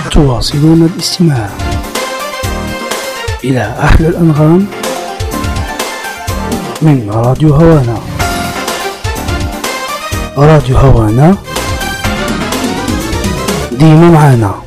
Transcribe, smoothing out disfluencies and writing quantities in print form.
تواصلون الاستماع إلى أحلى الأنغام من راديو هوانا. راديو هوانا ديما معانا.